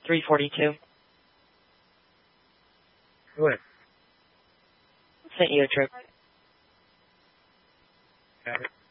342. Go ahead. Sent you a trip. Got it.